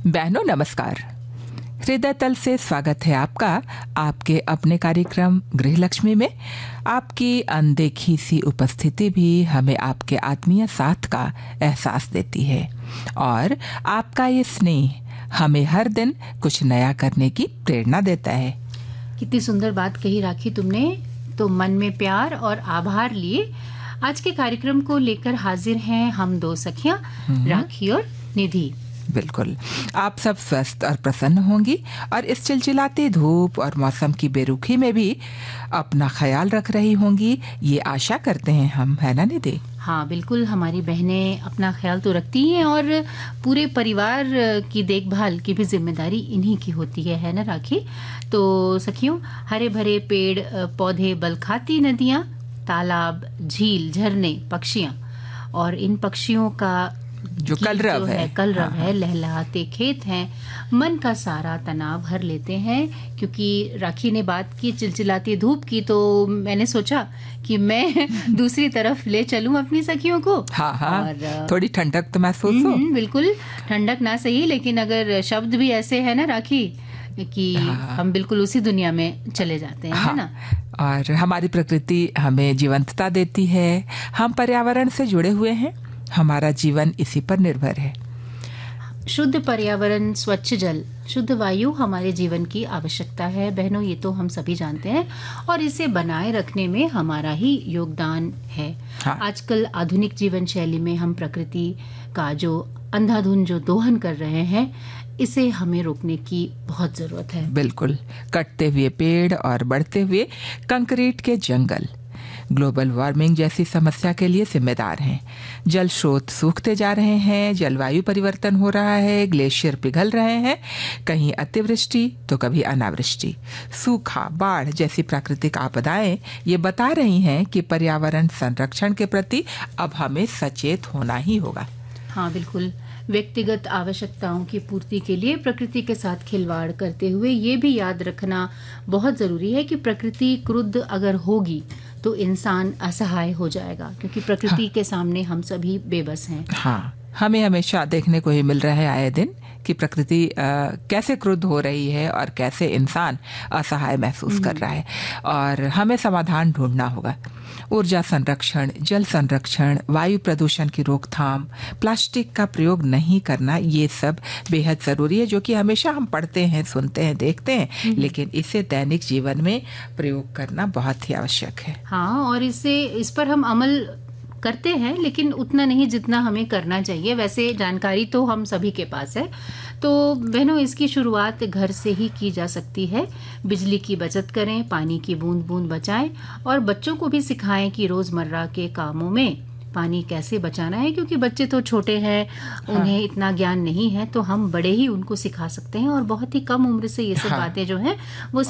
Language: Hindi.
बहनों नमस्कार। हृदय तल से स्वागत है आपका आपके अपने कार्यक्रम गृहलक्ष्मी में। आपकी अनदेखी सी उपस्थिति भी हमें आपके आत्मीय साथ का एहसास देती है और आपका ये स्नेह हमें हर दिन कुछ नया करने की प्रेरणा देता है। कितनी सुंदर बात कही राखी तुमने। तो मन में प्यार और आभार लिए आज के कार्यक्रम को लेकर हाजिर हैं हम दो सखियां, राखी और निधि। बिल्कुल, आप सब स्वस्थ और प्रसन्न होंगी और इस चिलचिलाती धूप और मौसम की बेरुखी में भी अपना ख्याल रख रही होंगी, ये आशा करते हैं हम, है ना निधि? हाँ बिल्कुल, हमारी बहनें अपना ख्याल तो रखती हैं और पूरे परिवार की देखभाल की भी जिम्मेदारी इन्हीं की होती है ना राखी? तो सखियों, हरे भरे पेड़ पौधे, बलखाती नदियाँ, तालाब, झील, झरने, पक्षियाँ और इन पक्षियों का जो कलरव है, लहलहाते खेत हैं, मन का सारा तनाव हर लेते हैं। क्योंकि राखी ने बात की चिलचिलाती धूप की, तो मैंने सोचा कि मैं दूसरी तरफ ले चलूं अपनी सखियों को। हाँ, और थोड़ी ठंडक तो महसूस हो। बिल्कुल, ठंडक ना सही, लेकिन अगर शब्द भी ऐसे है ना राखी कि हम बिल्कुल उसी दुनिया में चले जाते हैं, है ना? और हमारी प्रकृति हमें जीवंतता देती है, हम पर्यावरण से जुड़े हुए हैं, हमारा जीवन इसी पर निर्भर है। शुद्ध पर्यावरण, स्वच्छ जल, शुद्ध वायु हमारे जीवन की आवश्यकता है बहनों, ये तो हम सभी जानते हैं और इसे बनाए रखने में हमारा ही योगदान है। हाँ। आजकल आधुनिक जीवन शैली में हम प्रकृति का जो अंधाधुंध जो दोहन कर रहे हैं, इसे हमें रोकने की बहुत जरूरत है। बिल्कुल, कटते हुए पेड़ और बढ़ते हुए कंक्रीट के जंगल ग्लोबल वार्मिंग जैसी समस्या के लिए जिम्मेदार हैं। जल स्रोत सूखते जा रहे हैं, जलवायु परिवर्तन हो रहा है, ग्लेशियर पिघल रहे हैं, कहीं अतिवृष्टि तो कभी अनावृष्टि, सूखा, बाढ़ जैसी प्राकृतिक आपदाएं ये बता रही हैं कि पर्यावरण संरक्षण के प्रति अब हमें सचेत होना ही होगा। हाँ बिल्कुल, व्यक्तिगत आवश्यकताओं की पूर्ति के लिए प्रकृति के साथ खिलवाड़ करते हुए ये भी याद रखना बहुत जरूरी है कि प्रकृति क्रुद्ध अगर होगी तो इंसान असहाय हो जाएगा, क्योंकि प्रकृति के सामने हम सभी बेबस हैं। हाँ, हमें हमेशा देखने को ही मिल रहा है आए दिन कि प्रकृति कैसे क्रुद्ध हो रही है और कैसे इंसान असहाय महसूस कर रहा है और हमें समाधान ढूंढना होगा। ऊर्जा संरक्षण, जल संरक्षण, वायु प्रदूषण की रोकथाम, प्लास्टिक का प्रयोग नहीं करना, ये सब बेहद जरूरी है, जो कि हमेशा हम पढ़ते हैं, सुनते हैं, देखते हैं, लेकिन इसे दैनिक जीवन में प्रयोग करना बहुत ही आवश्यक है। हाँ, और इस पर हम अमल करते हैं, लेकिन उतना नहीं जितना हमें करना चाहिए। वैसे जानकारी तो हम सभी के पास है। तो बहनों, इसकी शुरुआत घर से ही की जा सकती है। बिजली की बचत करें, पानी की बूंद बूंद बचाएं और बच्चों को भी सिखाएं कि रोजमर्रा के कामों में पानी कैसे बचाना है, क्योंकि बच्चे तो छोटे हैं, उन्हें इतना ज्ञान नहीं है, तो हम बड़े ही उनको सिखा सकते हैं और बहुत ही कम उम्र से ये सब बातें जो हैं वो